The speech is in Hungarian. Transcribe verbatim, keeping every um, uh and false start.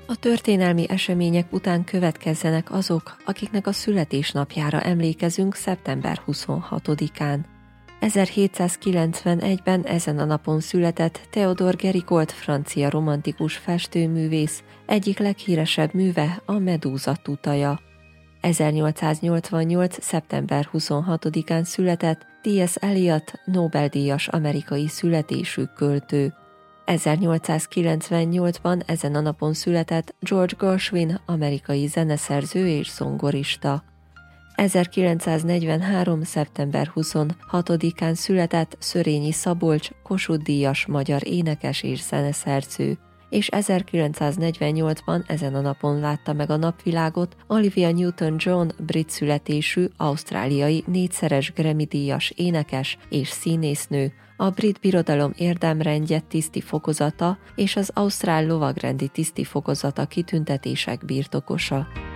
A történelmi események után következzenek azok, akiknek a születésnapjára emlékezünk szeptember huszonhatodikán. ezerhétszázkilencvenegyben ezen a napon született Theodor Géricault, francia romantikus festőművész, egyik leghíresebb műve a Medúza tutaja. ezernyolcszáznyolcvannyolc. szeptember huszonhatodikán született té es. Eliot, Nobel-díjas amerikai születésű költő. ezernyolcszázkilencvennyolcban ezen a napon született George Gershwin, amerikai zeneszerző és zongorista. ezerkilencszáznegyvenhárom. szeptember huszonhatodikán született Szörényi Szabolcs, Kossuth-díjas magyar énekes és zeneszerző, és ezerkilencszáznegyvennyolcban ezen a napon látta meg a napvilágot Olivia Newton-John, brit születésű, ausztráliai négyszeres Grammy-díjas énekes és színésznő, a brit birodalom érdemrendje tiszti fokozata és az ausztrál lovagrendi tiszti fokozata kitüntetések birtokosa.